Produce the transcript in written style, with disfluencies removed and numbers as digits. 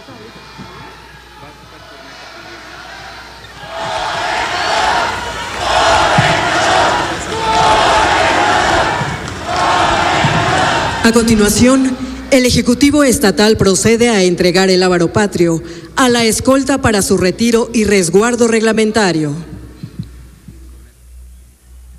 A continuación, el Ejecutivo Estatal procede a entregar el ávaro patrio a la escolta para su retiro y resguardo reglamentario.